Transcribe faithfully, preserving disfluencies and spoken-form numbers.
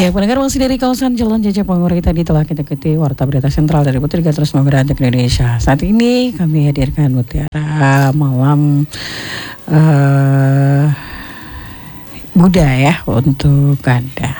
Ya, pendengar masih dari kawasan Jalan Jajah Pangguri tadi telah kita ikuti Warta Berita Sentral dari Putri Terus Memberantak Indonesia. Saat ini kami hadirkan Mutiara Malam uh, Buddha ya untuk Anda.